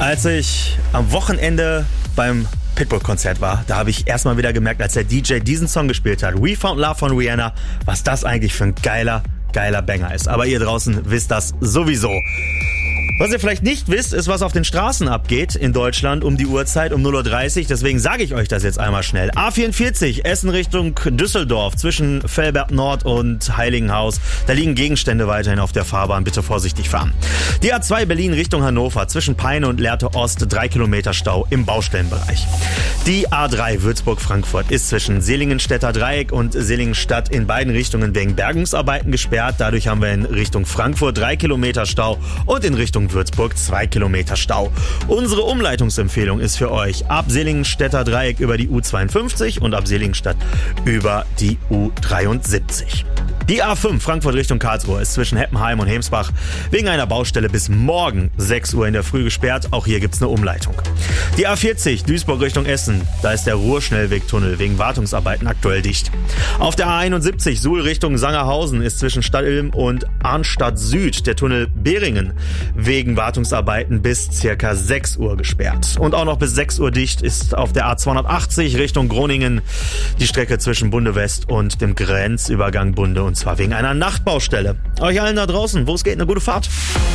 Als ich am Wochenende beim Pitbull-Konzert war, da habe ich erstmal wieder gemerkt, als der DJ diesen Song gespielt hat, We Found Love von Rihanna, was das eigentlich für ein geiler Banger ist. Aber ihr draußen wisst das sowieso. Was ihr vielleicht nicht wisst, ist, was auf den Straßen abgeht in Deutschland um die Uhrzeit, um 0:30 Uhr. Deswegen sage ich euch das jetzt einmal schnell. A44, Essen Richtung Düsseldorf, zwischen Velbert Nord und Heiligenhaus. Da liegen Gegenstände weiterhin auf der Fahrbahn. Bitte vorsichtig fahren. Die A2 Berlin Richtung Hannover, zwischen Peine und Lehrte Ost, 3 Kilometer Stau im Baustellenbereich. Die A3 Würzburg-Frankfurt ist zwischen Seligenstädter Dreieck und Selingenstadt in beiden Richtungen wegen Bergungsarbeiten gesperrt. Dadurch haben wir in Richtung Frankfurt 3 Kilometer Stau und in Richtung Würzburg 2 Kilometer Stau. Unsere Umleitungsempfehlung ist für euch ab Selingenstädter Dreieck über die U52 und ab Selingenstadt über die U73. Die A5 Frankfurt Richtung Karlsruhe ist zwischen Heppenheim und Hemsbach wegen einer Baustelle bis morgen 6 Uhr in der Früh gesperrt. Auch hier gibt's eine Umleitung. Die A40 Duisburg Richtung Essen, da ist der Ruhrschnellwegtunnel wegen Wartungsarbeiten aktuell dicht. Auf der A71 Suhl Richtung Sangerhausen ist zwischen Stadtilm und Arnstadt Süd der Tunnel Beringen wegen Wartungsarbeiten bis circa 6 Uhr gesperrt. Und auch noch bis 6 Uhr dicht ist auf der A280 Richtung Groningen die Strecke zwischen Bunde West und dem Grenzübergang Bunde, und zwar wegen einer Nachtbaustelle. Euch allen da draußen, wo es geht, eine gute Fahrt.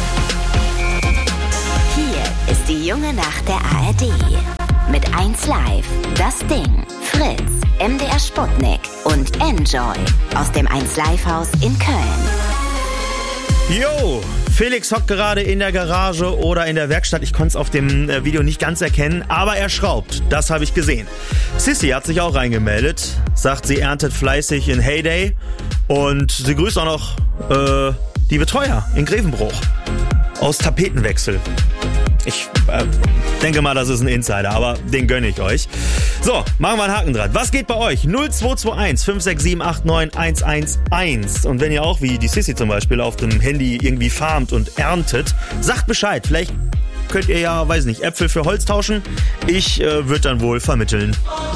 Hier ist die junge Nacht der ARD. Mit 1Live, Das Ding, Fritz, MDR Sputnik und Enjoy aus dem 1Live-Haus in Köln. Yo! Felix hockt gerade in der Garage oder in der Werkstatt. Ich konnte es auf dem Video nicht ganz erkennen, aber er schraubt. Das habe ich gesehen. Sissy hat sich auch reingemeldet. Sagt, sie erntet fleißig in Heyday. Und sie grüßt auch noch die Betreuer in Grevenbruch. Aus Tapetenwechsel. Ich denke mal, das ist ein Insider, aber den gönne ich euch. So, machen wir einen Haken dran. Was geht bei euch? 0221 567 89 111. Und wenn ihr auch wie die Sissy zum Beispiel auf dem Handy irgendwie farmt und erntet, sagt Bescheid. Vielleicht könnt ihr ja, weiß nicht, Äpfel für Holz tauschen. Ich würde dann wohl vermitteln.